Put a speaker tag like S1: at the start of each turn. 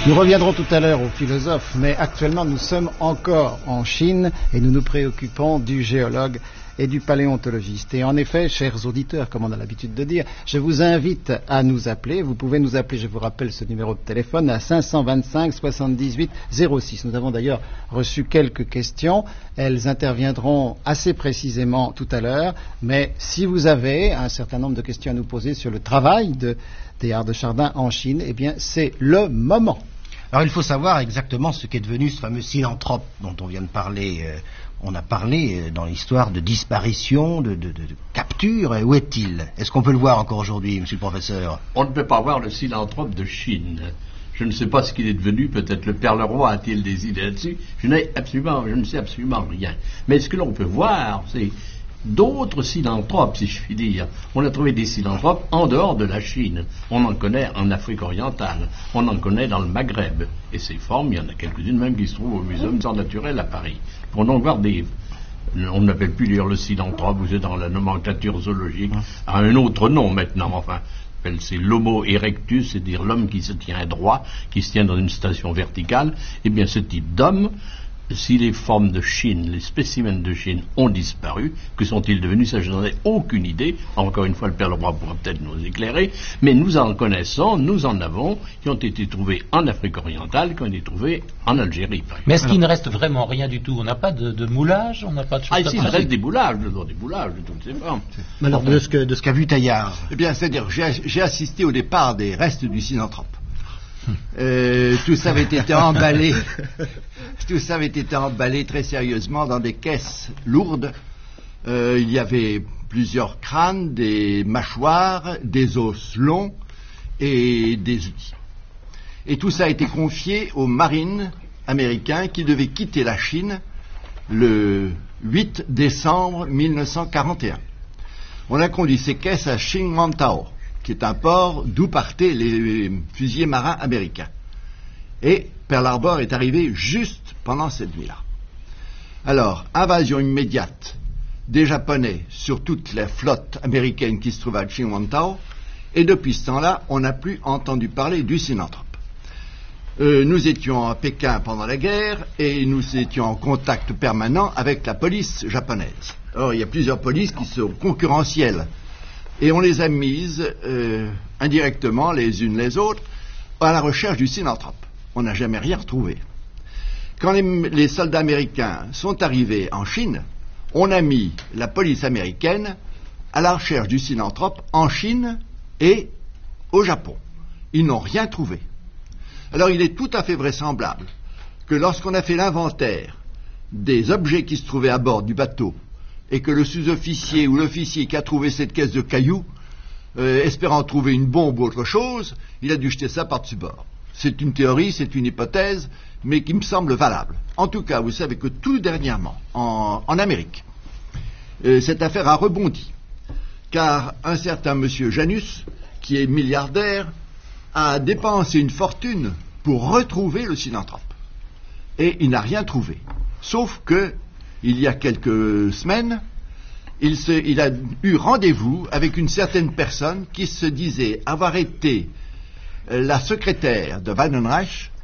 S1: Nous reviendrons tout à l'heure aux philosophes, mais actuellement nous sommes encore en Chine et nous nous préoccupons du géologue et du paléontologiste. Et en effet, chers auditeurs, comme on a l'habitude de dire, je vous invite à nous appeler. Vous pouvez nous appeler, je vous rappelle ce numéro de téléphone, à 525 78 06. Nous avons d'ailleurs reçu quelques questions. Elles interviendront assez précisément tout à l'heure. Mais si vous avez un certain nombre de questions à nous poser sur le travail de Teilhard de Chardin en Chine, eh bien c'est le moment.
S2: Alors il faut savoir exactement ce qu'est devenu ce fameux synanthrope dont on vient de parler. On a parlé dans l'histoire de disparition, de capture. Où est-il? Est-ce qu'on peut le voir encore aujourd'hui, monsieur le professeur?
S3: On ne peut pas voir le synanthrope de Chine. Je ne sais pas ce qu'il est devenu. Peut-être le Père Leroy a-t-il des idées là-dessus. Je ne sais absolument rien. Mais ce que l'on peut voir, c'est d'autres synanthropes, si je puis dire. On a trouvé des synanthropes en dehors de la Chine. On en connaît en Afrique orientale. On en connaît dans le Maghreb. Et ces formes, il y en a quelques-unes même qui se trouvent au Muséum d'histoire naturelle à Paris. Pour en voir on n'appelle plus d'ailleurs le synanthrope, vous êtes dans la nomenclature zoologique, à un autre nom maintenant, enfin. C'est l'homo erectus, c'est-à-dire l'homme qui se tient droit, qui se tient dans une station verticale. Eh bien, ce type d'homme, si les formes de Chine, les spécimens de Chine ont disparu, que sont-ils devenus? Ça, je n'en ai aucune idée. Encore une fois, le Père Leroy pourra peut-être nous éclairer. Mais nous en connaissons, nous en avons, qui ont été trouvés en Afrique orientale, qui ont été trouvés en Algérie.
S4: Mais est-ce qu'il ne reste vraiment rien du tout? On n'a pas de moulage? On n'a pas de choses?
S3: Ici, il reste des moulages, de toutes ces formes.
S2: Mais alors, de ce qu'a vu Teilhard.
S5: Eh bien, c'est-à-dire, j'ai assisté au départ des restes du synanthrope. Tout ça avait été emballé. Tout ça avait été emballé très sérieusement dans des caisses lourdes. Il y avait plusieurs crânes, des mâchoires, des os longs et des outils. Et tout ça a été confié aux marines américains qui devaient quitter la Chine le 8 décembre 1941. On a conduit ces caisses à Qinghuangtao, qui est un port d'où partaient les fusiliers marins américains. Et Pearl Harbor est arrivé juste pendant cette nuit-là. Alors, invasion immédiate des Japonais sur toute la flotte américaine qui se trouve à Qinghuangtao, et depuis ce temps-là, on n'a plus entendu parler du synanthrope. Nous étions à Pékin pendant la guerre, et nous étions en contact permanent avec la police japonaise. Or, il y a plusieurs polices qui sont concurrentielles, et on les a mises indirectement, les unes les autres, à la recherche du synanthrope. On n'a jamais rien retrouvé. Quand les soldats américains sont arrivés en Chine, on a mis la police américaine à la recherche du synanthrope en Chine et au Japon. Ils n'ont rien trouvé. Alors il est tout à fait vraisemblable que lorsqu'on a fait l'inventaire des objets qui se trouvaient à bord du bateau et que le sous-officier ou l'officier qui a trouvé cette caisse de cailloux, espérant trouver une bombe ou autre chose, il a dû jeter ça par-dessus bord. C'est une théorie, c'est une hypothèse, mais qui me semble valable. En tout cas, vous savez que tout dernièrement, en Amérique, cette affaire a rebondi, car un certain monsieur Janus, qui est milliardaire, a dépensé une fortune pour retrouver le synanthrope. Et il n'a rien trouvé. Sauf que, il y a quelques semaines, il a eu rendez-vous avec une certaine personne qui se disait avoir été la secrétaire de Wallenreich